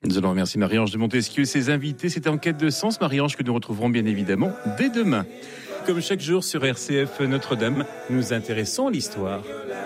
Nous allons remercier Marie-Ange de Montesquieu et ses invités. C'était En quête de sens, Marie-Ange, que nous retrouverons bien évidemment dès demain. Comme chaque jour sur RCF Notre-Dame, nous intéressons à l'histoire.